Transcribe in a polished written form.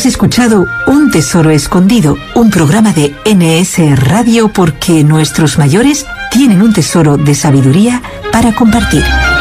Has escuchado Un Tesoro Escondido, un programa de NS Radio porque nuestros mayores tienen un tesoro de sabiduría para compartir.